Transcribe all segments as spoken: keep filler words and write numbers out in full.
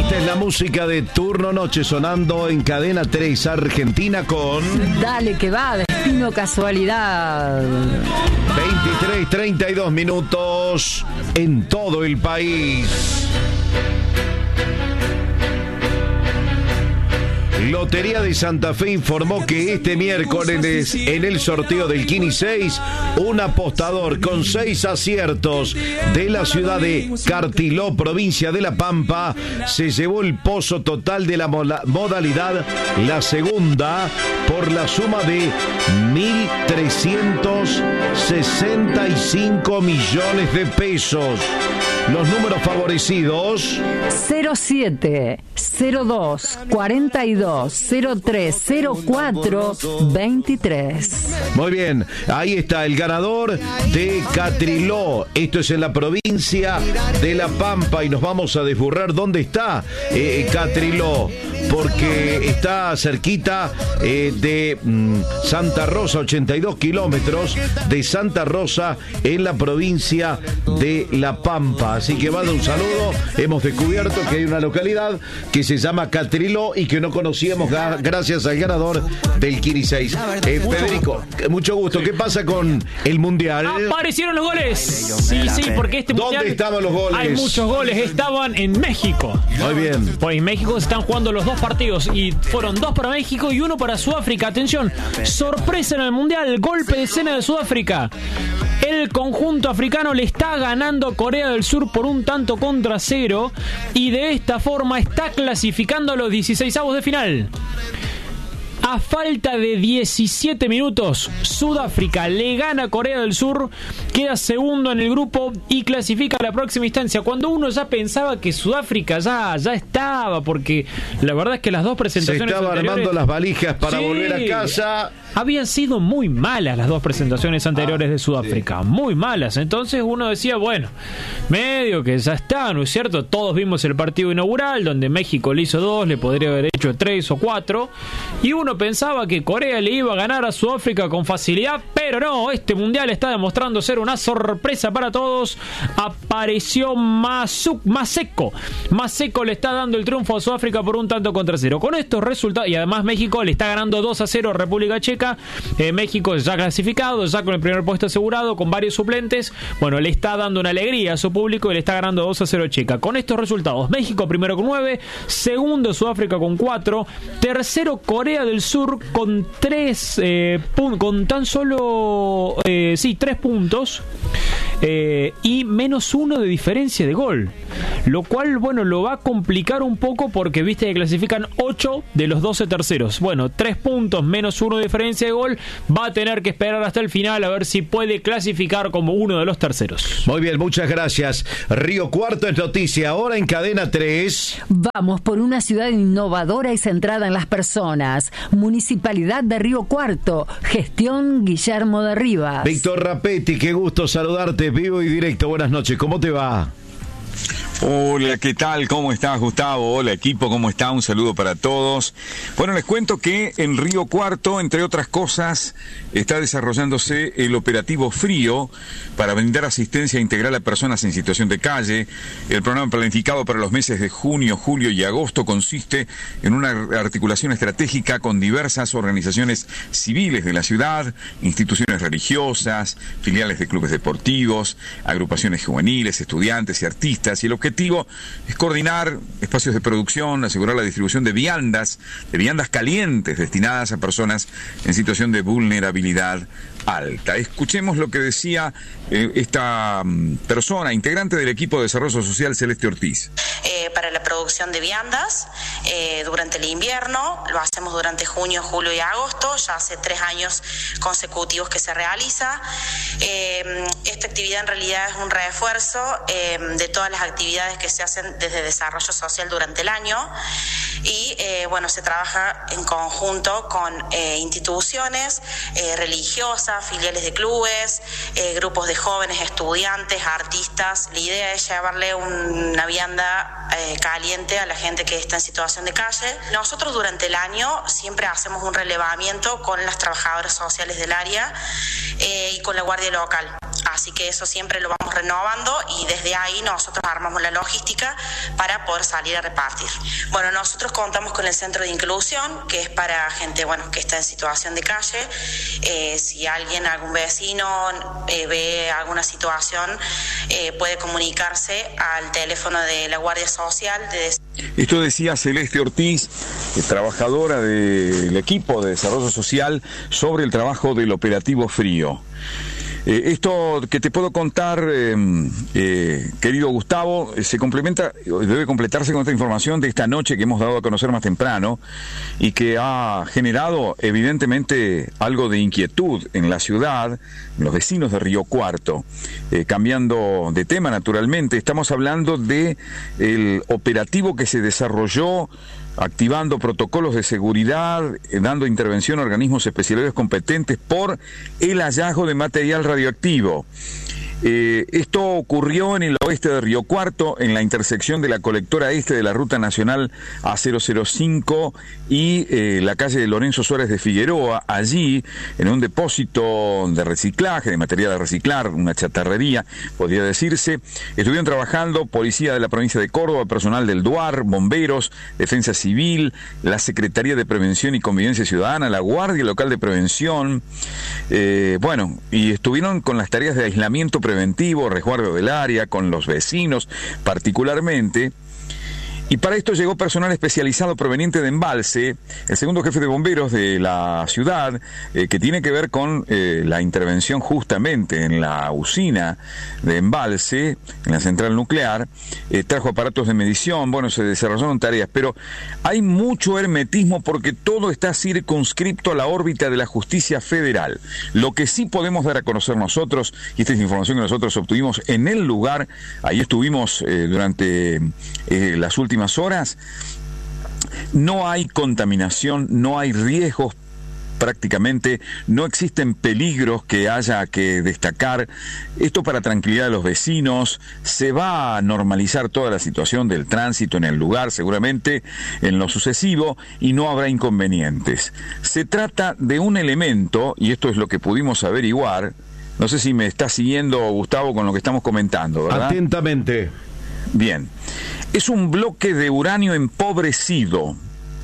Esta es la música de Turno Noche sonando en Cadena tres Argentina con... Dale que va, Destino Casualidad. veintitrés treinta y dos minutos en todo el país. Lotería de Santa Fe informó que este miércoles en el sorteo del Kini seis, un apostador con seis aciertos de la ciudad de Cartiló, provincia de La Pampa, se llevó el pozo total de la modalidad, la segunda, por la suma de mil trescientos sesenta y cinco millones de pesos. Los números favorecidos: cero siete, cero dos, cuarenta y dos, cero tres, cero cuatro, veintitrés. Muy bien, ahí está el ganador de Catriló. Esto es en la provincia de La Pampa y nos vamos a desburrar dónde está eh, Catriló, porque está cerquita eh, de mm, Santa Rosa, ochenta y dos kilómetros de Santa Rosa en la provincia de La Pampa. Así que manda un saludo. Hemos descubierto que hay una localidad que se llama Catriló y que no conocíamos gracias al ganador del Kini seis. Eh, Federico, mucho gusto. ¿Qué pasa con el Mundial? Aparecieron los goles. Sí, sí, porque este Mundial... ¿Dónde estaban los goles? Hay muchos goles. Estaban en México. Muy bien. Pues en México se están jugando los dos partidos y fueron dos para México y uno para Sudáfrica. Atención, sorpresa en el Mundial, golpe de escena de Sudáfrica. El conjunto africano le está ganando a Corea del Sur por un tanto contra cero y de esta forma está clasificando a los dieciseisavos de final. A falta de diecisiete minutos, Sudáfrica le gana a Corea del Sur, queda segundo en el grupo y clasifica a la próxima instancia. Cuando uno ya pensaba que Sudáfrica ya, ya estaba, porque la verdad es que las dos presentaciones se estaba armando las valijas para sí, volver a casa. Habían sido muy malas las dos presentaciones anteriores ah, de Sudáfrica, sí. muy malas. Entonces uno decía, bueno, medio que ya está, ¿no es cierto? Todos vimos el partido inaugural, donde México le hizo dos, le podría haber hecho tres o cuatro, y uno pensaba que Corea le iba a ganar a Sudáfrica con facilidad, pero no, este mundial está demostrando ser una sorpresa para todos. Apareció Masu, Maseko. Maseko le está dando el triunfo a Sudáfrica por un tanto contra cero. Con estos resultados, y además México le está ganando dos a cero a República Checa. Eh, México ya clasificado, ya con el primer puesto asegurado, con varios suplentes. Bueno, le está dando una alegría a su público y le está ganando dos a cero a Checa. Con estos resultados, México primero con nueve, segundo Sudáfrica con cuatro, tercero Corea del Sur con tres, eh, pun- con tan solo, eh, sí, tres puntos eh, y menos uno de diferencia de gol. Lo cual, bueno, lo va a complicar un poco porque viste que clasifican ocho de los doce terceros. Bueno, tres puntos menos uno de diferencia de gol, va a tener que esperar hasta el final a ver si puede clasificar como uno de los terceros. Muy bien, muchas gracias. Río Cuarto es noticia ahora en Cadena tres. Vamos por una ciudad innovadora y centrada en las personas. Municipalidad de Río Cuarto, gestión Guillermo de Rivas. Víctor Rapetti, qué gusto saludarte vivo y directo. Buenas noches, ¿cómo te va? Hola, ¿qué tal? ¿Cómo estás, Gustavo? Hola, equipo, ¿cómo está? Un saludo para todos. Bueno, les cuento que en Río Cuarto, entre otras cosas, está desarrollándose el operativo Frío para brindar asistencia integral a personas en situación de calle. El programa planificado para los meses de junio, julio y agosto consiste en una articulación estratégica con diversas organizaciones civiles de la ciudad, instituciones religiosas, filiales de clubes deportivos, agrupaciones juveniles, estudiantes y artistas, y el objetivo es coordinar espacios de producción, asegurar la distribución de viandas, de viandas calientes destinadas a personas en situación de vulnerabilidad alta. Escuchemos lo que decía eh, esta um, persona, integrante del equipo de desarrollo social, Celeste Ortiz. Eh, para la producción de viandas eh, durante el invierno, lo hacemos durante junio, julio y agosto, ya hace tres años consecutivos que se realiza. Eh, esta actividad en realidad es un refuerzo eh, de todas las actividades que se hacen desde desarrollo social durante el año y eh, bueno, se trabaja en conjunto con eh, instituciones eh, religiosas, filiales de clubes, eh, grupos de jóvenes, estudiantes, artistas. La idea es llevarle una vianda eh, caliente a la gente que está en situación de calle. Nosotros durante el año siempre hacemos un relevamiento con las trabajadoras sociales del área eh, y con la guardia local. así que eso siempre lo vamos renovando y desde ahí nosotros armamos la logística para poder salir a repartir. Bueno, nosotros contamos con el centro de inclusión, que es para gente, bueno, que está en situación de calle. Eh, si alguien, algún vecino eh, ve alguna situación, eh, puede comunicarse al teléfono de la Guardia Social. De... Esto decía Celeste Ortiz, trabajadora del equipo de desarrollo social, sobre el trabajo del operativo Frío. Eh, esto que te puedo contar, eh, eh, querido Gustavo, se complementa, debe completarse con esta información de esta noche que hemos dado a conocer más temprano y que ha generado evidentemente algo de inquietud en la ciudad, en los vecinos de Río Cuarto. Eh, cambiando de tema, naturalmente, estamos hablando de el operativo que se desarrolló activando protocolos de seguridad, eh, dando intervención a organismos especializados competentes por el hallazgo de material radioactivo. Eh, esto ocurrió en el oeste de Río Cuarto, en la intersección de la colectora este de la Ruta Nacional A cero cero cinco y eh, la calle de Lorenzo Suárez de Figueroa. Allí, en un depósito de reciclaje, de material a reciclar, una chatarrería, podría decirse, estuvieron trabajando policía de la provincia de Córdoba, personal del DUAR, bomberos, defensa civil, la Secretaría de Prevención y Convivencia Ciudadana, la Guardia Local de Prevención, eh, bueno, y estuvieron con las tareas de aislamiento preventivo, resguardo del área, con los vecinos particularmente. Y para esto llegó personal especializado proveniente de Embalse, el segundo jefe de bomberos de la ciudad, eh, que tiene que ver con eh, la intervención justamente en la usina de Embalse, en la central nuclear, eh, trajo aparatos de medición, bueno, se desarrollaron tareas, pero hay mucho hermetismo porque todo está circunscripto a la órbita de la justicia federal. Lo que sí podemos dar a conocer nosotros, y esta es información que nosotros obtuvimos en el lugar, ahí estuvimos eh, durante eh, las últimas horas, no hay contaminación, no hay riesgos prácticamente, no existen peligros que haya que destacar. Esto para tranquilidad de los vecinos. Se va a normalizar toda la situación del tránsito en el lugar, seguramente en lo sucesivo, y no habrá inconvenientes. Se trata de un elemento, y esto es lo que pudimos averiguar, no sé si me está siguiendo, Gustavo, con lo que estamos comentando, ¿verdad? Atentamente. Bien. Es un bloque de uranio empobrecido.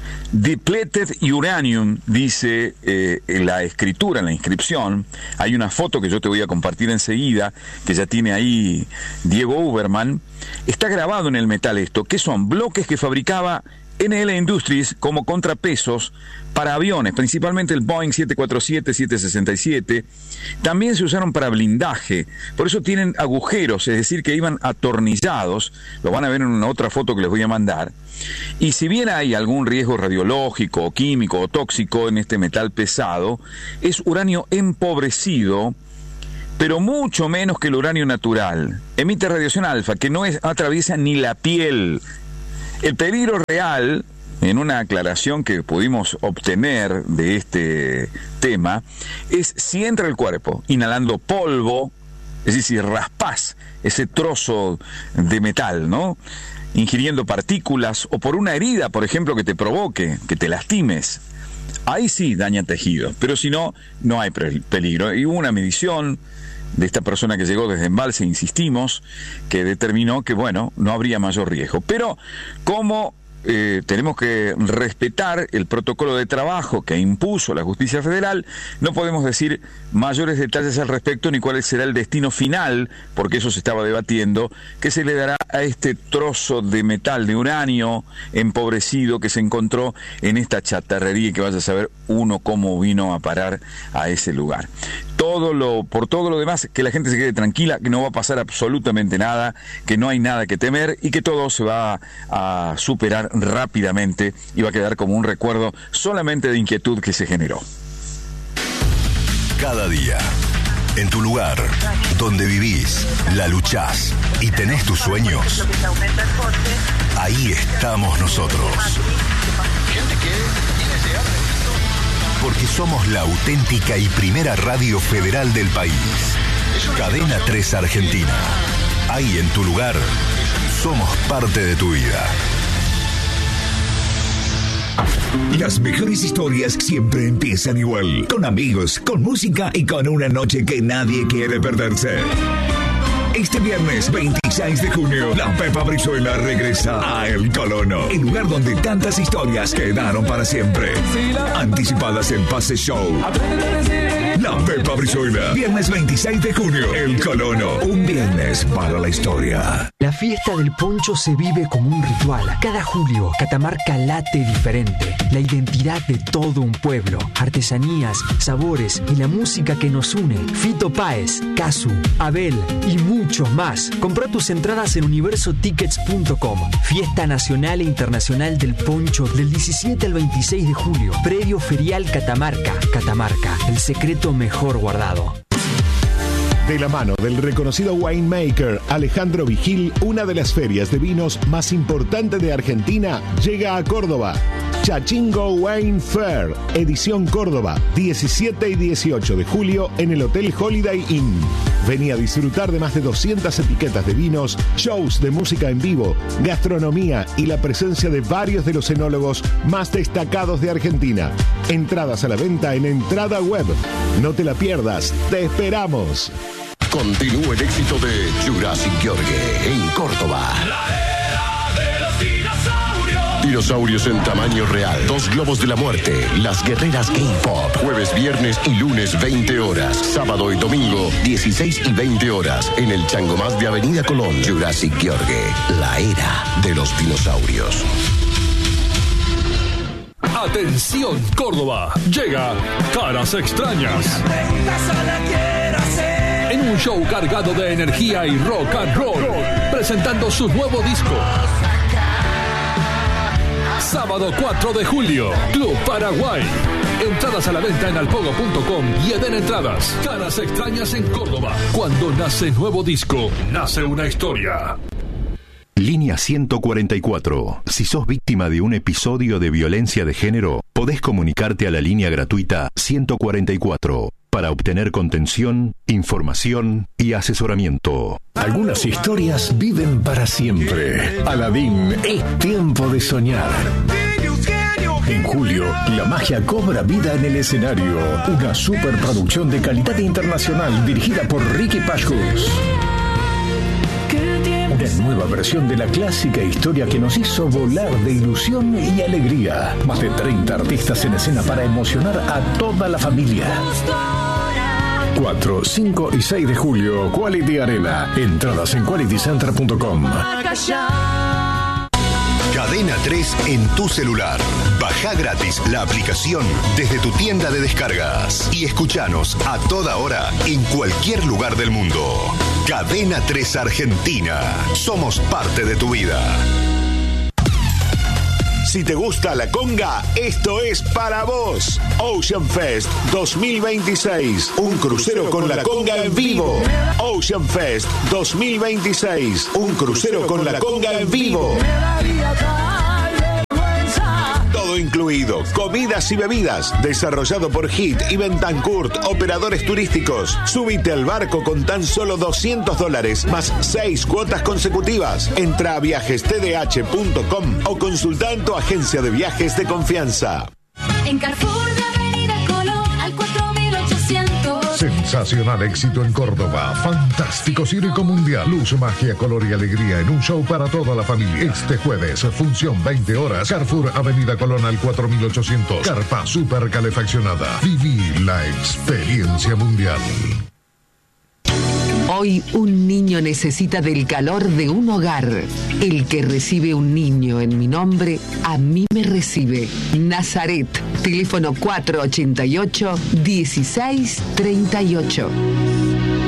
Depleted uranium, dice eh, en la escritura, en la inscripción. Hay una foto que yo te voy a compartir enseguida, que ya tiene ahí Diego Uberman. Está grabado en el metal esto, que son bloques que fabricaba N L Industries como contrapesos para aviones, principalmente el Boeing siete cuarenta y siete, siete sesenta y siete. También se usaron para blindaje, por eso tienen agujeros, es decir, que iban atornillados. Lo van a ver en una otra foto que les voy a mandar. Y si bien hay algún riesgo radiológico, o químico o tóxico en este metal pesado, es uranio empobrecido, pero mucho menos que el uranio natural. Emite radiación alfa, que no es, atraviesa ni la piel. El peligro real, en una aclaración que pudimos obtener de este tema, es si entra el cuerpo inhalando polvo, es decir, si raspás ese trozo de metal, ¿no?, ingiriendo partículas, o por una herida, por ejemplo, que te provoque, que te lastimes, ahí sí daña tejidos, pero si no, no hay peligro. Y hubo una medición de esta persona que llegó desde Embalse, insistimos, que determinó que, bueno, no habría mayor riesgo. Pero como eh, tenemos que respetar el protocolo de trabajo que impuso la justicia federal, no podemos decir mayores detalles al respecto ni cuál será el destino final, porque eso se estaba debatiendo, que se le dará a este trozo de metal, de uranio empobrecido que se encontró en esta chatarrería, y que vaya a saber uno cómo vino a parar a ese lugar. Todo lo, por todo lo demás, que la gente se quede tranquila, que no va a pasar absolutamente nada, que no hay nada que temer y que todo se va a superar rápidamente y va a quedar como un recuerdo solamente de inquietud que se generó. Cada día, en tu lugar, donde vivís, la luchás y tenés tus sueños, ahí estamos nosotros. Porque somos la auténtica y primera radio federal del país. Cadena tres Argentina. Ahí en tu lugar, somos parte de tu vida. Las mejores historias siempre empiezan igual. Con amigos, con música y con una noche que nadie quiere perderse. Este viernes veintiséis de junio, la Pepa Brizuela regresa a El Colono, el lugar donde tantas historias quedaron para siempre. Anticipadas en Pase Show. La Pepa Brizuela, viernes veintiséis de junio, El Colono, un viernes para la historia. La fiesta del poncho se vive como un ritual. Cada julio, Catamarca late diferente. La identidad de todo un pueblo, artesanías, sabores y la música que nos une. Fito Páez, Casu, Abel y muchos más. Compra tus entradas en universo tickets punto com. Fiesta Nacional e Internacional del Poncho del diecisiete al veintiséis de julio. Predio Ferial Catamarca. Catamarca, el secreto mejor guardado. De la mano del reconocido winemaker Alejandro Vigil, una de las ferias de vinos más importantes de Argentina llega a Córdoba. Chachingo Wine Fair, edición Córdoba, diecisiete y dieciocho de julio en el Hotel Holiday Inn. Vení a disfrutar de más de doscientas etiquetas de vinos, shows de música en vivo, gastronomía y la presencia de varios de los enólogos más destacados de Argentina. Entradas a la venta en Entrada Web. No te la pierdas, te esperamos. Continúa el éxito de Jurassic Gheorghe en Córdoba. Dinosaurios en tamaño real. Dos globos de la muerte. Las guerreras K-Pop. Jueves, viernes y lunes veinte horas. Sábado y domingo dieciséis y veinte horas. En el Changomás de Avenida Colón. Jurassic Gheorghe. La era de los dinosaurios. Atención Córdoba. Llega Caras Extrañas. En un show cargado de energía y rock and roll. Presentando su nuevo disco. Sábado cuatro de julio, Club Paraguay. Entradas a la venta en alpogo punto com y Eden Entradas. Caras Extrañas en Córdoba. Cuando nace nuevo disco, nace una historia. Línea ciento cuarenta y cuatro. Si sos víctima de un episodio de violencia de género, podés comunicarte a la línea gratuita ciento cuarenta y cuatro para obtener contención, información y asesoramiento. Algunas historias viven para siempre. Aladín, es tiempo de soñar. En julio, la magia cobra vida en el escenario. Una superproducción de calidad internacional dirigida por Ricky Pashus. Una nueva versión de la clásica historia que nos hizo volar de ilusión y alegría. Más de treinta artistas en escena para emocionar a toda la familia. cuatro, cinco y seis de julio, Quality Arena. Entradas en quality center punto com. Cadena tres en tu celular. Baja gratis la aplicación desde tu tienda de descargas y escuchanos a toda hora en cualquier lugar del mundo. Cadena tres Argentina. Somos parte de tu vida. Si te gusta la conga, esto es para vos. Ocean Fest dos mil veintiséis. Un crucero con la conga en vivo. Ocean Fest dos mil veintiséis. Un crucero con la conga en vivo. Todo incluido, comidas y bebidas. Desarrollado por Hit y Bentancourt, operadores turísticos. Súbite al barco con tan solo doscientos dólares, más seis cuotas consecutivas. Entra a viajes t d h punto com o consulta en tu agencia de viajes de confianza. En Carrefour de Avenida Colón al cuatro mil ochocientos. Sensacional éxito en Córdoba. Fantástico circo mundial. Luz, magia, color y alegría en un show para toda la familia. Este jueves, función veinte horas. Carrefour Avenida Colón al cuatro mil ochocientos. Carpa super calefaccionada. Viví la experiencia mundial. Hoy un niño necesita del calor de un hogar. El que recibe un niño en mi nombre, a mí me recibe. Nazaret, teléfono cuatro ochenta y ocho, dieciséis treinta y ocho.